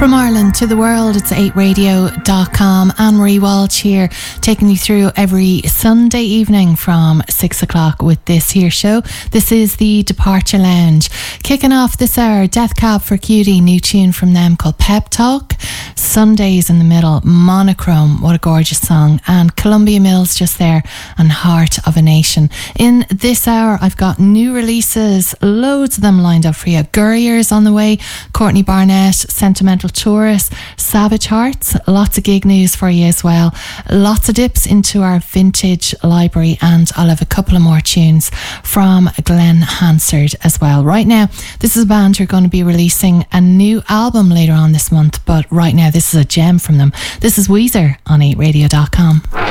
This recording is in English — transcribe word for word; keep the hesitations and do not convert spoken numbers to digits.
From Ireland to the world, it's eight radio dot com. Anne-Marie Walsh here, taking you through every Sunday evening from six o'clock with this here show. This is the Departure Lounge. Kicking off this hour, Death Cab for Cutie, new tune from them called Pep Talk. Sundays in the middle, Monochrome, what a gorgeous song. And Columbia Mills just there, and Heart of a Nation. In this hour, I've got new releases, loads of them lined up for you. Gurriers on the way, Courtney Barnett, Sentimental Tourist, Savage Hearts, lots of gig news for you as well. Lots of dips into our vintage library, and I'll have a couple of more tunes from Glenn Hansard as well. Right now, this is a band who are going to be releasing a new album later on this month, but right now this is a gem from them. This is Weezer on eight radio dot com.